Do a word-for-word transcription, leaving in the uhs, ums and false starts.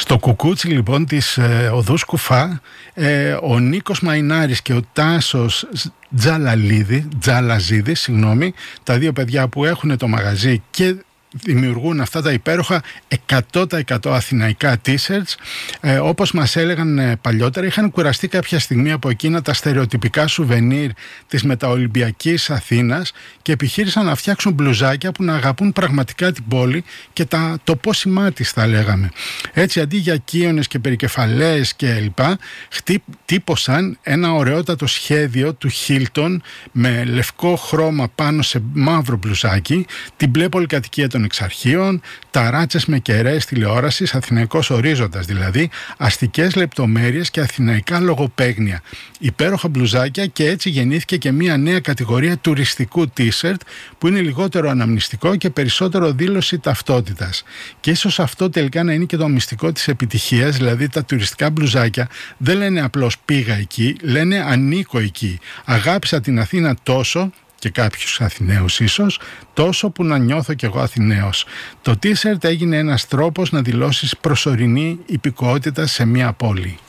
Στο κουκούτσι λοιπόν της ε, οδού Σκουφά, ε, ο Νίκος Μαϊνάρης και ο Τάσος Τζαλαλίδη, Τζαλαζίδη, συγγνώμη, τα δύο παιδιά που έχουν το μαγαζί και δημιουργούν αυτά τα υπέροχα εκατό τοις εκατό αθηναϊκά t-shirts, ε, όπως μας έλεγαν ε, παλιότερα, είχαν κουραστεί κάποια στιγμή από εκείνα τα στερεοτυπικά σουβενίρ της μεταολυμπιακής Αθήνας και επιχείρησαν να φτιάξουν μπλουζάκια που να αγαπούν πραγματικά την πόλη και τα, το πόσιμά της, θα λέγαμε. Έτσι, αντί για κύονες και περικεφαλές και λοιπά, χτύπωσαν ένα ωραιότατο σχέδιο του Χίλτον με λευκό χρώμα πάνω σε μαύρο μπλουζάκι, την μπλε πολυκατοικία των εξαρχείων, ταράτσες με κεραίες τηλεόρασης, αθηναϊκός ορίζοντας δηλαδή, αστικές λεπτομέρειες και αθηναϊκά λογοπαίγνια. Υπέροχα μπλουζάκια, και έτσι γεννήθηκε και μια νέα κατηγορία τουριστικού t-shirt που είναι λιγότερο αναμνηστικό και περισσότερο δήλωση ταυτότητας. Και ίσως αυτό τελικά να είναι και το μυστικό της επιτυχίας, δηλαδή τα τουριστικά μπλουζάκια δεν λένε απλώς πήγα εκεί, λένε ανήκω εκεί. Αγάπησα την Αθήνα τόσο, και κάποιους Αθηναίους ίσως, τόσο που να νιώθω κι εγώ Αθηναίος. Το t-shirt έγινε ένας τρόπος να δηλώσεις προσωρινή υπηκοότητα σε μια πόλη.